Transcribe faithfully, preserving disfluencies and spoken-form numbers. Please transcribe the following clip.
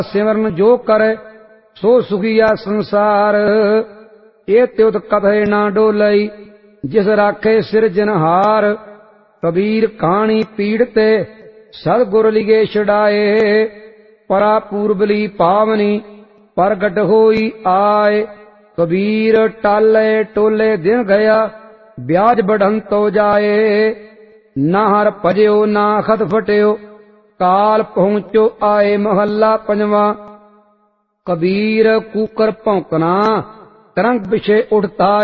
सिमरन जो करे सो सुखिया संसार। ये त्युत कभे ना डोलई जिस राखे सिरजनहार। कबीर कहानी पीड़ते सतगुर लिगे छड़ाए। परा पूर्वली पावनी प्रगट होई आए। कबीर टाले टोले दिन गया ब्याज बढ़न तो जाए। ना हर भजयो ना खत फटियो काल पहुंचो आए। महला पंजवा। कबीर कूकर भौंकना तरंग पिछे उठता